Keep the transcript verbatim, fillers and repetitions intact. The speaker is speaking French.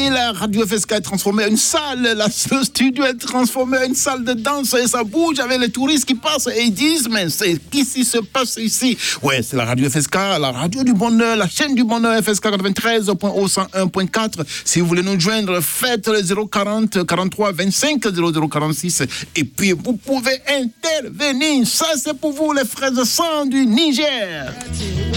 Et la radio F S K est transformée en une salle, la, le studio est transformé en une salle de danse et ça bouge avec les touristes qui passent et ils disent mais c'est qu'est-ce qui se passe ici? Ouais, c'est la radio F S K, la radio du bonheur, la chaîne du bonheur F S K quatre-vingt-treize point cent un point quatre. Si vous voulez nous joindre, faites le zéro quarante quarante-trois vingt-cinq zéro zéro quarante-six et puis vous pouvez intervenir. Ça c'est pour vous les frères de sang du Niger.